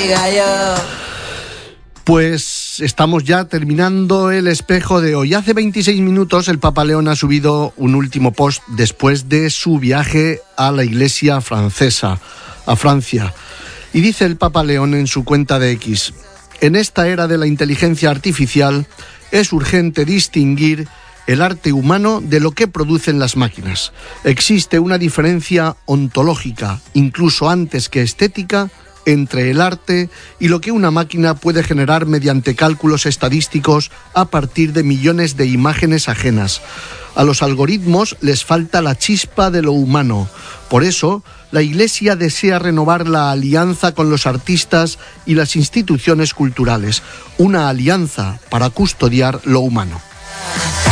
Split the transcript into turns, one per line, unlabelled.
diga yo.
Pues estamos ya terminando el espejo de hoy. Hace 26 minutos el Papa León ha subido un último post después de su viaje a la iglesia francesa, a Francia. Y dice el Papa León en su cuenta de X: en esta era de la inteligencia artificial es urgente distinguir el arte humano de lo que producen las máquinas. Existe una diferencia ontológica, incluso antes que estética, entre el arte y lo que una máquina puede generar mediante cálculos estadísticos a partir de millones de imágenes ajenas. A los algoritmos les falta la chispa de lo humano. Por eso, la Iglesia desea renovar la alianza con los artistas y las instituciones culturales, una alianza para custodiar lo humano.